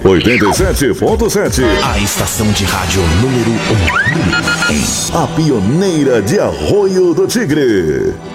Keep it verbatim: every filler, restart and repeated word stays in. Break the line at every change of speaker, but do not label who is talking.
oitenta e sete ponto sete.
A estação de rádio número um.
A pioneira de Arroio do Tigre.